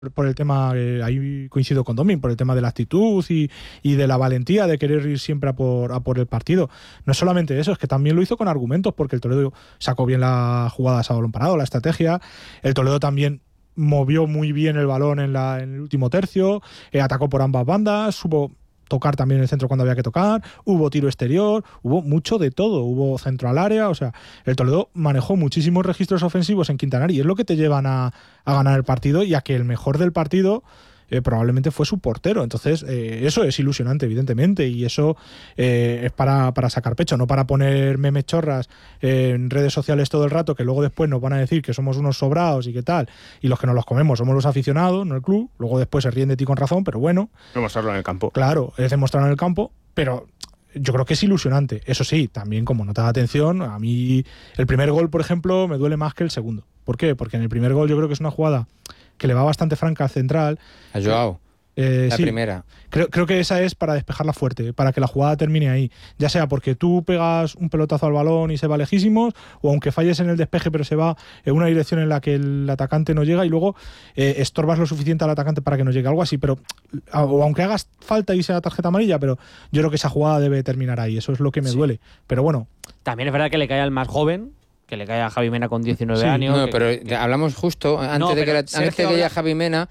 por el tema, ahí coincido con Domin, por el tema de la actitud y de la valentía de querer ir siempre a por el partido. No es solamente eso, es que también lo hizo con argumentos, porque el Toledo sacó bien las jugadas a balón parado, la estrategia. El Toledo también movió muy bien el balón en el último tercio, atacó por ambas bandas, supo tocar también en el centro cuando había que tocar, hubo tiro exterior, hubo mucho de todo, hubo centro al área, o sea, el Toledo manejó muchísimos registros ofensivos en Quintanar y es lo que te llevan a ganar el partido y a que el mejor del partido probablemente fue su portero. Entonces, eso es ilusionante, evidentemente, y eso es para sacar pecho, no para poner memes chorras en redes sociales todo el rato, que luego después nos van a decir que somos unos sobrados y qué tal, y los que nos los comemos somos los aficionados, no el club. Luego después se ríen de ti con razón, pero bueno. Demostrarlo en el campo. Claro, es demostrarlo en el campo, pero yo creo que es ilusionante. Eso sí, también como nota de atención, a mí el primer gol, por ejemplo, me duele más que el segundo. ¿Por qué? Porque en el primer gol yo creo que es una jugada que le va bastante franca al central. A Joao. La sí, primera. Creo que esa es para despejarla fuerte, para que la jugada termine ahí. Ya sea porque tú pegas un pelotazo al balón y se va lejísimos, o aunque falles en el despeje pero se va en una dirección en la que el atacante no llega y luego estorbas lo suficiente al atacante para que no llegue, algo así. Pero o aunque hagas falta y sea tarjeta amarilla, pero yo creo que esa jugada debe terminar ahí. Eso es lo que me duele. Pero bueno. También es verdad que le cae al más joven, que le cae a Javi Mena con 19 años. No, pero hablamos justo antes de que llegue a Javi Mena,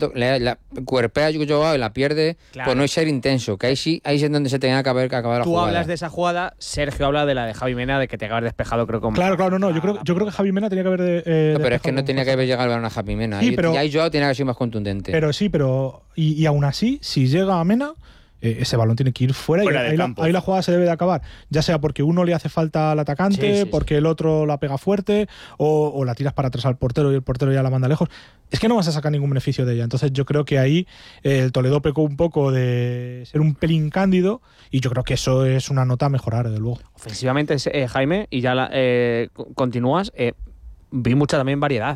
le cuerpea a Joao y la pierde, claro, por no ser intenso, que ahí es donde se tenía que acabar la jugada. Tú hablas de esa jugada, Sergio habla de la de Javi Mena, de que te acabas despejado, creo que... Claro, no, yo creo que Javi Mena tenía que haber no, pero es que no tenía que haber llegado el balón a Javi Mena. Sí, y ahí Joao tenía que ser más contundente. Pero y aún así, si llega a Mena, ese balón tiene que ir fuera y ahí la jugada se debe de acabar, ya sea porque uno le hace falta al atacante, porque el otro la pega fuerte, o la tiras para atrás al portero y el portero ya la manda lejos. Es que no vas a sacar ningún beneficio de ella. Entonces yo creo que ahí el Toledo pecó un poco de ser un pelín cándido, y yo creo que eso es una nota a mejorar, desde luego. Ofensivamente, Jaime, y ya continúas, vi mucha también variedad,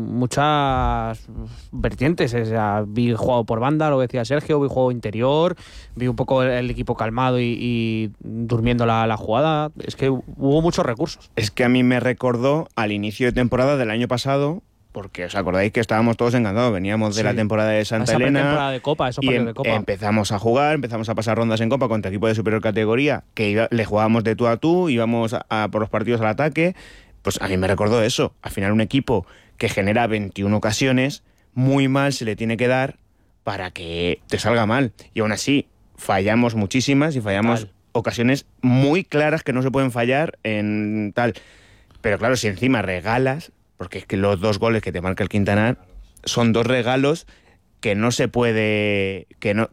muchas vertientes. O sea, vi juego por banda, lo que decía Sergio, vi juego interior, vi un poco el equipo calmado y durmiendo la jugada. Es que hubo muchos recursos. Es que a mí me recordó al inicio de temporada del año pasado, porque os acordáis que estábamos todos encantados, veníamos de la temporada de Santa Elena, temporada de Copa, y de Copa. Empezamos a jugar, empezamos a pasar rondas en Copa contra equipos de superior categoría, que le jugábamos de tú a tú, íbamos por los partidos al ataque. Pues a mí me recordó eso. Al final, un equipo que genera 21 ocasiones, muy mal se le tiene que dar para que te salga mal. Y aún así, fallamos muchísimas y fallamos ocasiones muy claras que no se pueden fallar en tal. Pero claro, si encima regalas, porque es que los 2 goles que te marca el Quintanar son 2 regalos que no se puede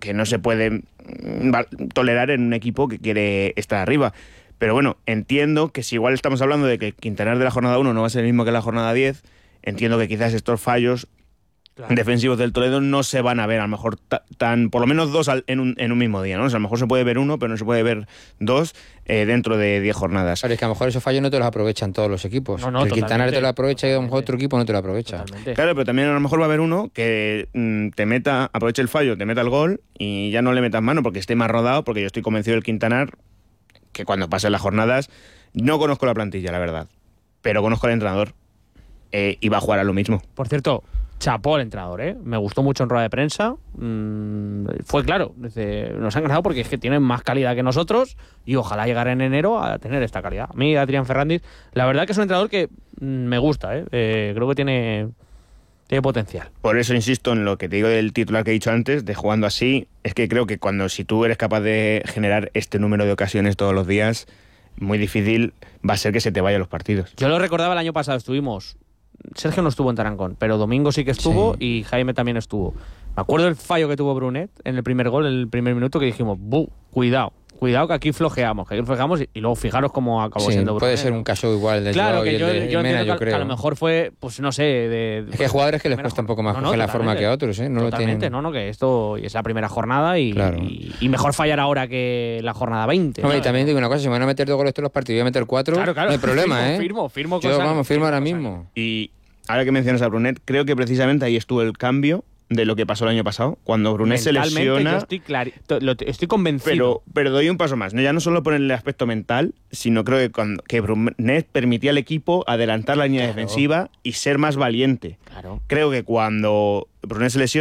tolerar en un equipo que quiere estar arriba. Pero bueno, entiendo que si igual estamos hablando de que el Quintanar de la jornada 1 no va a ser el mismo que la jornada 10, entiendo que quizás estos fallos defensivos del Toledo no se van a ver, a lo mejor por lo menos 2 en un mismo día, ¿no? O sea, a lo mejor se puede ver 1, pero no se puede ver 2 dentro de 10 jornadas. Claro, es que a lo mejor esos fallos no te los aprovechan todos los equipos. El Quintanar te lo aprovecha y a lo mejor otro equipo no te lo aprovecha. Totalmente. Claro, pero también a lo mejor va a haber uno que aproveche el fallo, te meta el gol y ya no le metas mano porque esté más rodado, porque yo estoy convencido del Quintanar que cuando pasen las jornadas, no conozco la plantilla, la verdad, pero conozco al entrenador y va a jugar a lo mismo. Por cierto, chapó al entrenador, me gustó mucho en rueda de prensa. Fue claro, nos han ganado porque es que tienen más calidad que nosotros y ojalá llegar en enero a tener esta calidad. A mí, Adrián Fernández, la verdad que es un entrenador que me gusta, creo que tiene potencial. Por eso insisto en lo que te digo del titular que he dicho antes, de jugando así. Es que creo que si tú eres capaz de generar este número de ocasiones todos los días, muy difícil va a ser que se te vayan los partidos. Yo lo recordaba el año pasado, Sergio no estuvo en Tarancón, pero Domingo sí que estuvo, y Jaime también estuvo. Me acuerdo del fallo que tuvo Brunet en el primer gol, en el primer minuto, que dijimos, cuidado que aquí flojeamos, y luego fijaros cómo acabó siendo Brunet. Puede ser un caso igual de Claro, Joao que y yo Mena, entiendo yo creo. que a lo mejor fue, pues no sé... Es que hay jugadores que les cuesta un poco más coger la forma que a otros, ¿eh? Totalmente, que esto es la primera jornada y mejor fallar ahora que la jornada 20. Y también digo una cosa, si me van a meter 2 goles todos los partidos y voy a meter 4, claro, no hay problema, Firmo yo, firmo ahora mismo. Y ahora que mencionas a Brunet, creo que precisamente ahí estuvo el cambio de lo que pasó el año pasado. Cuando Brunet se lesiona... Yo estoy convencido. Pero doy un paso más. ¿No? Ya no solo por el aspecto mental, sino creo que Brunet permitía al equipo adelantar la línea defensiva y ser más valiente. Claro. Creo que cuando Brunet se lesiona,